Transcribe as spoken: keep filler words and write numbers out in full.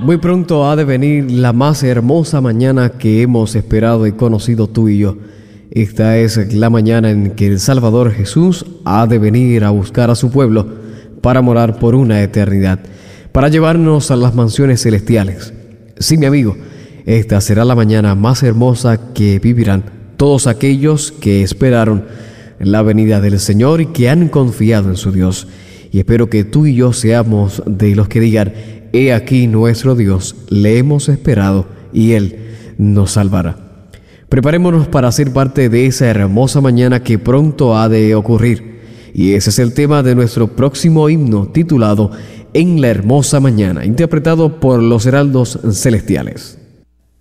Muy pronto ha de venir la más hermosa mañana que hemos esperado y conocido tú y yo. Esta es la mañana en que el Salvador Jesús ha de venir a buscar a su pueblo para morar por una eternidad, para llevarnos a las mansiones celestiales. Sí, mi amigo, esta será la mañana más hermosa que vivirán todos aquellos que esperaron la venida del Señor y que han confiado en su Dios. Y espero que tú y yo seamos de los que digan: he aquí nuestro Dios, le hemos esperado y Él nos salvará. Preparémonos para ser parte de esa hermosa mañana que pronto ha de ocurrir. Y ese es el tema de nuestro próximo himno, titulado En la hermosa mañana, interpretado por los Heraldos Celestiales.